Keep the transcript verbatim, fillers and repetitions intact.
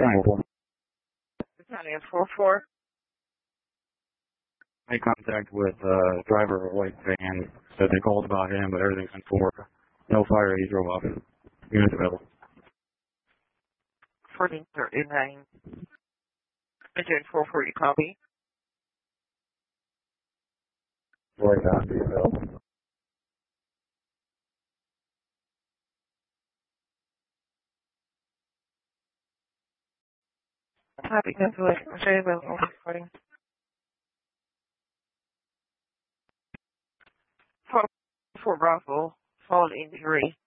Battalion four four. Made contact with uh, driver of a white van. Said they called about him, but everything's in four. No fire, he drove off. Units available. fourteen thirty-nine. Battalion four four, you copy? Roy copy, available. Copy, cancellation. Battalion available. Recording. four four Bravo. Fallen injury.